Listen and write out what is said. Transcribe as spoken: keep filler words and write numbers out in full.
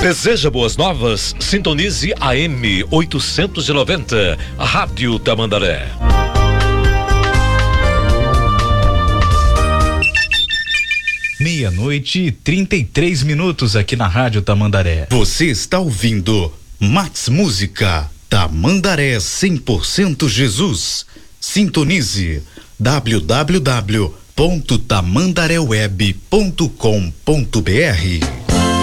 Deseja boas novas? Sintonize a M oitocentos e noventa, a Rádio Tamandaré. Meia-noite e trinta e três minutos aqui na Rádio Tamandaré. Você está ouvindo Max Música Tamandaré cem por cento Jesus. Sintonize w w w ponto tamandaré web ponto com ponto b r.